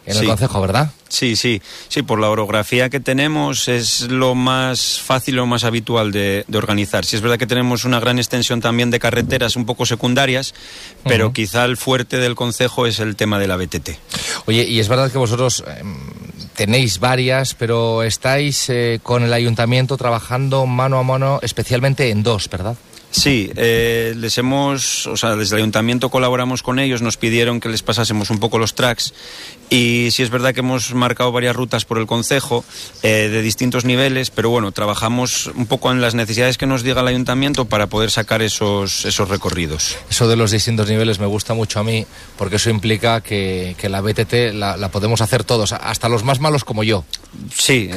en el concejo, ¿verdad? Sí, por la orografía que tenemos es lo más fácil, lo más habitual de organizar. Sí es verdad que tenemos una gran extensión también de carreteras un poco secundarias, pero quizá el fuerte del concejo es el tema de la BTT. Oye, y es verdad que vosotros tenéis varias, pero estáis con el ayuntamiento trabajando mano a mano, especialmente en dos, ¿verdad? Sí, desde el ayuntamiento colaboramos con ellos, nos pidieron que les pasásemos un poco los tracks y sí es verdad que hemos marcado varias rutas por el concejo de distintos niveles, pero bueno, trabajamos un poco en las necesidades que nos diga el ayuntamiento para poder sacar esos recorridos. Eso de los distintos niveles me gusta mucho a mí, porque eso implica que la BTT la podemos hacer todos, hasta los más malos como yo. Sí,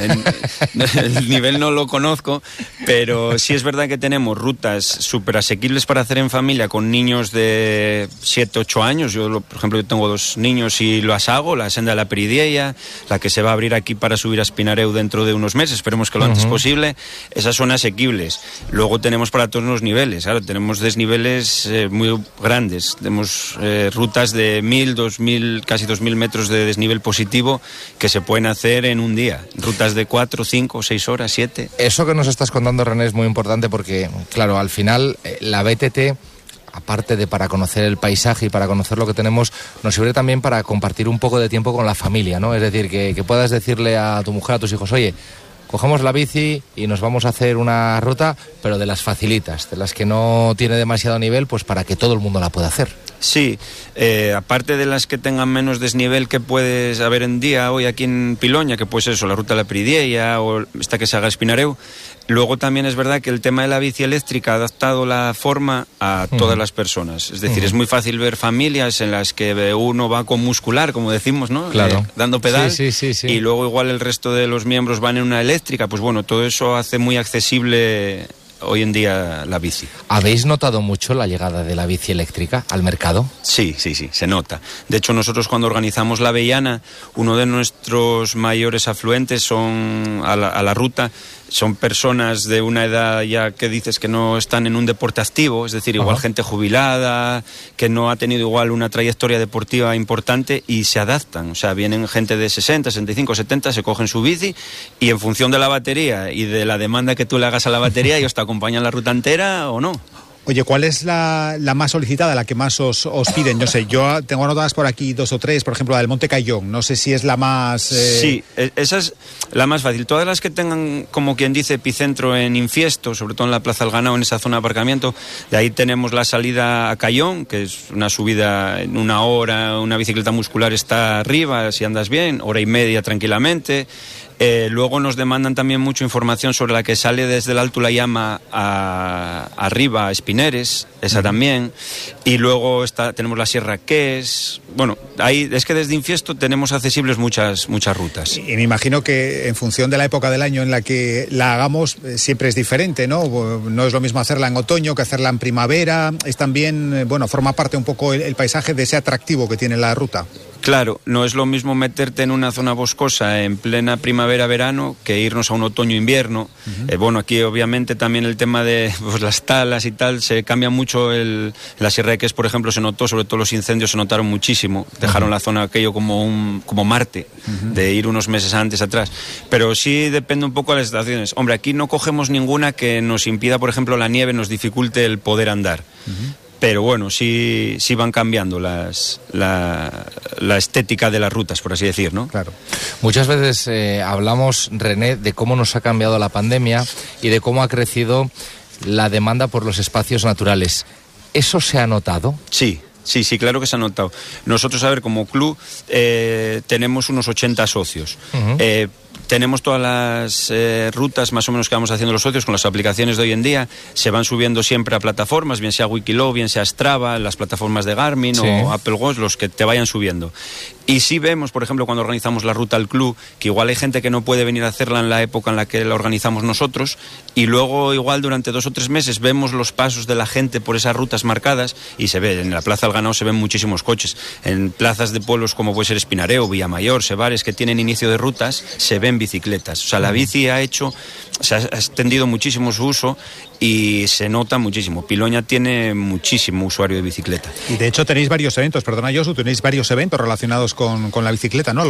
el nivel no lo conozco, pero sí es verdad que tenemos rutas súper asequibles para hacer en familia con niños de 7, 8 años. Por ejemplo, yo tengo 2 niños y las hago, la senda de la Perideia, la que se va a abrir aquí para subir a Espinareu dentro de unos meses, esperemos que lo antes posible. Esas son asequibles. Luego tenemos para todos los niveles, claro, tenemos desniveles muy grandes, tenemos rutas de 1.000, 2.000, casi 2.000 metros de desnivel positivo que se pueden hacer en un día, rutas de 4, 5, 6 horas, 7. Eso que nos estás contando, René, es muy importante porque, claro, al final la BTT, aparte de para conocer el paisaje y para conocer lo que tenemos, nos sirve también para compartir un poco de tiempo con la familia, ¿no? Es decir, que puedas decirle a tu mujer, a tus hijos, oye, cogemos la bici y nos vamos a hacer una ruta, pero de las facilitas, de las que no tiene demasiado nivel, pues para que todo el mundo la pueda hacer. Sí, aparte de las que tengan menos desnivel que puedes haber en día hoy aquí en Piloña, que pues eso, la ruta de la Perideia o esta que se haga Espinareu, luego también es verdad que el tema de la bici eléctrica ha adaptado la forma a todas las personas. Es decir, es muy fácil ver familias en las que uno va con muscular, como decimos, ¿no? Claro. Dando pedal, sí. y luego igual el resto de los miembros van en una eléctrica. Pues bueno, todo eso hace muy accesible hoy en día la bici. ¿Habéis notado mucho la llegada de la bici eléctrica al mercado? Sí, se nota. De hecho, nosotros cuando organizamos la Avellana, uno de nuestros mayores afluentes son a la ruta, son personas de una edad ya que dices que no están en un deporte activo, es decir, igual gente jubilada, que no ha tenido igual una trayectoria deportiva importante y se adaptan. O sea, vienen gente de 60, 65, 70, se cogen su bici y en función de la batería y de la demanda que tú le hagas a la batería, ellos te acompañan la ruta entera o no. Oye, ¿cuál es la más solicitada, la que más os piden? No sé, yo tengo anotadas por aquí 2 o 3, por ejemplo, la del Monte Cayón. No sé si es la más... Sí, esa es la más fácil. Todas las que tengan, como quien dice, epicentro en Infiesto, sobre todo en la Plaza del Ganao, en esa zona de aparcamiento, de ahí tenemos la salida a Cayón, que es una subida en 1 hora, una bicicleta muscular está arriba, si andas bien, 1:30 tranquilamente. Luego nos demandan también mucha información sobre la que sale desde el Alto La Llama arriba a Espineres, esa también. Y luego tenemos la Sierra Ques. Bueno, ahí es que desde Infiesto tenemos accesibles muchas rutas. Y me imagino que en función de la época del año en la que la hagamos, siempre es diferente, ¿no? No es lo mismo hacerla en otoño que hacerla en primavera. Es también, forma parte un poco el paisaje de ese atractivo que tiene la ruta. Claro, no es lo mismo meterte en una zona boscosa en plena primavera-verano que irnos a un otoño-invierno. Aquí obviamente también el tema de las talas y tal, se cambia mucho. La Sierra de Ques, por ejemplo, se notó, sobre todo los incendios se notaron muchísimo. Dejaron la zona aquello como Marte, de ir unos meses antes atrás. Pero sí depende un poco de las estaciones. Hombre, aquí no cogemos ninguna que nos impida, por ejemplo, la nieve, nos dificulte el poder andar. Pero bueno, sí van cambiando la estética de las rutas, por así decir, ¿no? Claro. Muchas veces hablamos, René, de cómo nos ha cambiado la pandemia y de cómo ha crecido la demanda por los espacios naturales. ¿Eso se ha notado? Sí, claro que se ha notado. Nosotros, como club, tenemos unos 80 socios. Tenemos todas las rutas más o menos que vamos haciendo los socios con las aplicaciones de hoy en día. Se van subiendo siempre a plataformas, bien sea Wikiloc, bien sea Strava, las plataformas de Garmin o Apple Watch, los que te vayan subiendo. Y sí vemos, por ejemplo, cuando organizamos la ruta al club, que igual hay gente que no puede venir a hacerla en la época en la que la organizamos nosotros, y luego igual durante 2 o 3 meses vemos los pasos de la gente por esas rutas marcadas y se ve, en la Plaza del Ganao se ven muchísimos coches. En plazas de pueblos como puede ser Espinareu, Villamayor, Sebares, que tienen inicio de rutas, se ven bicicletas. O sea, la bici se ha extendido muchísimo su uso y se nota muchísimo. Piloña tiene muchísimo usuario de bicicleta. Y de hecho tenéis varios eventos, perdona Josu, tenéis varios eventos relacionados con la bicicleta, ¿no?